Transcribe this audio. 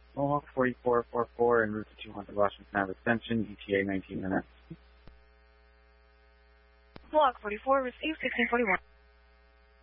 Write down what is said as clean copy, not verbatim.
Mohawk 4444 en route to 200 Washington Ave Extension, ETA 19 minutes. Mohawk 44, receive 1641.